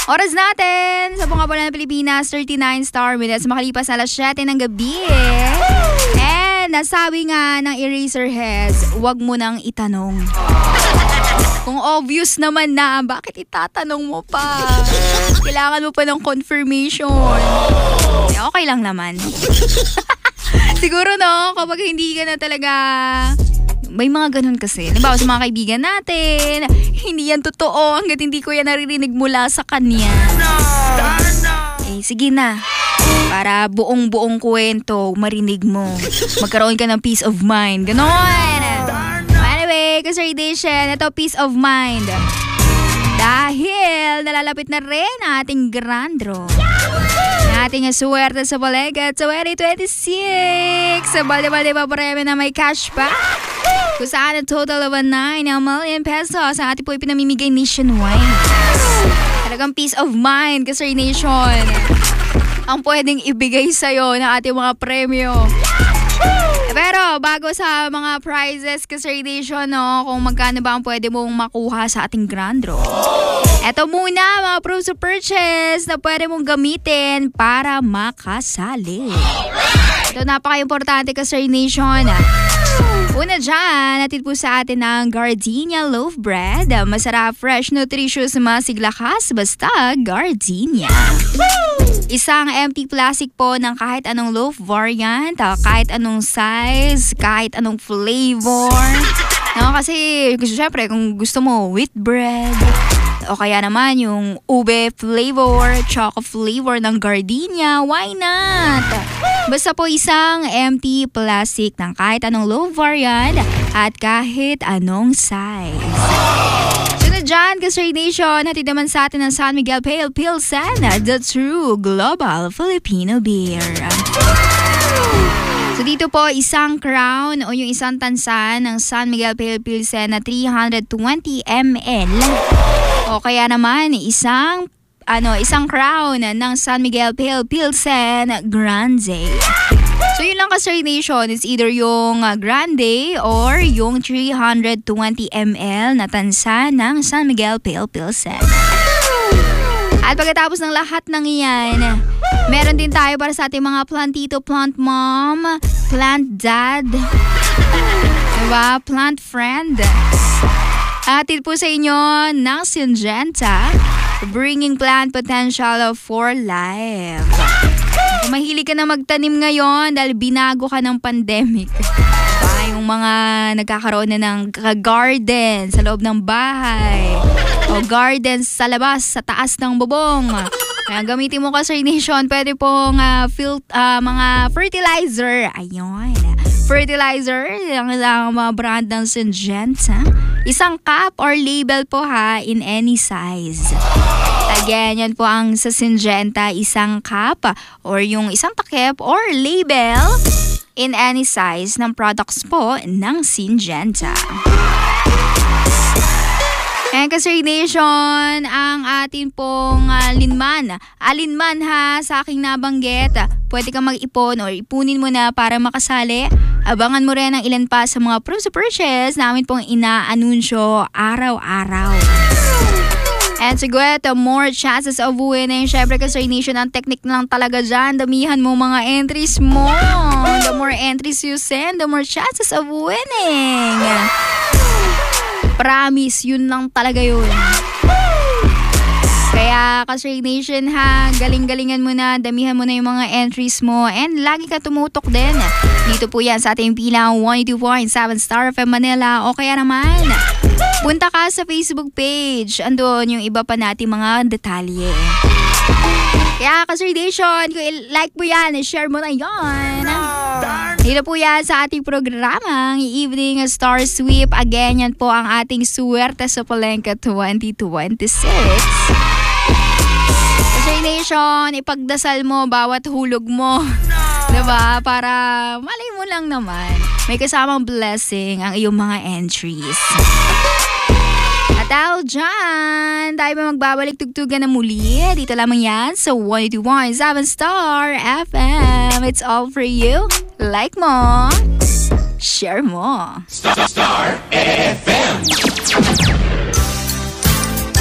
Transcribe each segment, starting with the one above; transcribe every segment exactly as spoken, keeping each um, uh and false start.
Oras natin sa bunga pala ng Pilipinas, thirty-nine star minutes makalipas alas siyete ng gabi. And nasabi nga ng Eraserheads, huwag mo nang itanong. Kung obvious naman na, bakit itatanong mo pa? Kailangan mo pa ng confirmation. Eh, okay lang naman. Siguro no, kapag hindi ka na talaga... May mga ganun kasi. Halimbawa sa mga kaibigan natin, hindi yan totoo hanggat hindi ko yan naririnig mula sa kanya. Eh, sige na. Para buong-buong kwento, marinig mo. Magkaroon ka ng peace of mind. Ganon! Anyway, kasi edition, ito peace of mind. Dahil nalalapit na rin ang ating grandro. Ating swerte sa Balegat twenty twenty-six. Sa balde-balde pa premyo na may cashback. Kung saan a total of nine million pesos ang ating po ipinamimigay nationwide. Talagang peace of mind, Kasari Nation. Ang pwedeng ibigay sa'yo ng ating mga premyo. Pero bago sa mga prizes, Kasari Nation, no, kung magkano ba ang pwede mong makuha sa ating grand draw. Ito muna mga proofs of purchase na pwede mong gamitin para makasali. Ito napaka-importante, Kasari Nation. Una dyan, natin po sa atin ang Gardenia Loaf Bread. Masarap, fresh, nutritious, masiglakas, basta Gardenia. Isang empty plastic po ng kahit anong loaf variant, kahit anong size, kahit anong flavor. No, kasi syempre kung gusto mo wheat bread, o kaya naman yung ube flavor, choco flavor ng Gardenia, why not? Basta po isang empty plastic ng kahit anong loaf variant at kahit anong size. Sunod dyan, Kasari Nation, hatid naman sa atin ng San Miguel Pale Pilsen, the true global Filipino beer. So dito po, isang crown o yung isang tansa ng San Miguel Pale Pilsen na three hundred twenty milliliters. O kaya naman, isang ano, isang crown ng San Miguel Pale Pilsen Grande. So yun lang, Kasari Nation, it's either yung uh, Grande or yung three hundred twenty milliliters na tansa ng San Miguel Pale Pilsen. At pagkatapos ng lahat ng iyan, meron din tayo para sa ating mga plantito, plant mom, plant dad, diba? Plant friend. Atid po sa inyo ng Syngenta, bringing plant potential for life. Kung mahilig ka na magtanim ngayon dahil binago ka ng pandemic, diba? Yung mga nagkakaroon na ng garden sa loob ng bahay, o gardens sa labas, sa taas ng bubong. Kaya gamitin mo, Kasari Nation, pwede pong uh, fil- uh, mga fertilizer. Ayun. Fertilizer, ang, ang mga brand ng Syngenta. Isang cup or label po ha, in any size. Again, yan po ang sa Syngenta, isang cup or yung isang takip or label in any size ng products po ng Syngenta. And Kasari Nation, ang atin pong uh, linman. Alinman ha, sa aking nabanggit, pwede kang mag-ipon or ipunin mo na para makasali. Abangan mo rin ang ilan pa sa mga proofs of purchase namin pong ina-anunsyo araw-araw. And siguro, more chances of winning. Syempre, Kasari Nation, ang technique na lang talaga dyan. Damihan mo mga entries mo. The more entries you send, the more chances of winning. Promise, yun lang talaga yun. Kaya, Kasari Nation ha, galing-galingan mo na, damihan mo na yung mga entries mo, and lagi ka tumutok din. Dito po yan sa ating pilang one oh two point seven Star F M Manila, o kaya naman, punta ka sa Facebook page, andun yung iba pa nating mga detalye. Kaya, Kasari Nation, kung like mo yan, share mo na yan. Dito po yan sa ating programang Evening Star Sweep. Again, yan po ang ating Suwerte sa Palengke twenty twenty-six. Kasari Nation, ipagdasal mo bawat hulog mo. Diba? Para malay mo lang naman, may kasamang blessing ang iyong mga entries. At dahil dyan, tayo ba magbabalik tugtugan na muli? Dito lamang yan sa one oh two point seven Star F M. It's all for you. Like mo, share mo. Star, Star F M.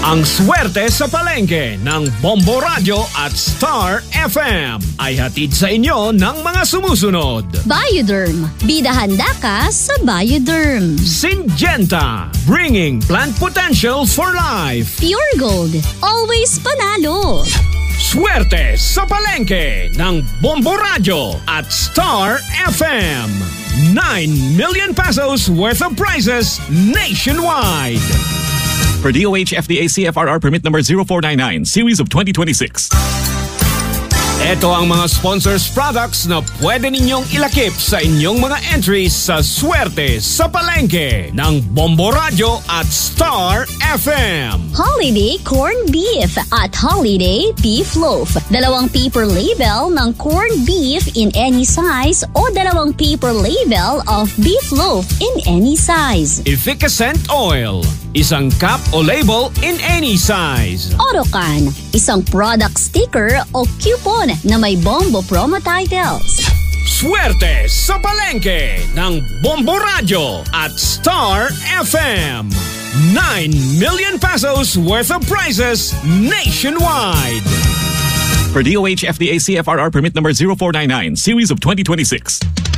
Ang swerte sa palengke ng Bombo Radio at Star F M ay hatid sa inyo ng mga sumusunod. Bioderm. Bida handa ka sa Bioderm. Syngenta. Bringing plant potential for life. Pure Gold. Always panalo. Swerte sa palengke ng Bombo Radio at Star F M. nine million pesos worth of prizes nationwide. Per D O H F D A C F R R permit number zero four nine nine, series of twenty twenty-six. Ito ang mga sponsors products na pwede ninyong ilakip sa inyong mga entries sa Swerte sa Palengke ng Bombo Radio at Star F M. Holiday Corned Beef at Holiday Beef Loaf. Dalawang paper label ng corned beef in any size o dalawang paper label of beef loaf in any size. Efficacent Oil. Isang cup o label in any size. Orocan. Isang product sticker o coupon na may Bombo promo titles. Swerte sa Palengke ng Bombo Radio at Star F M. nine million pesos worth of prizes nationwide. Per D O H F D A C F R R permit number zero four nine nine, series of twenty twenty-six.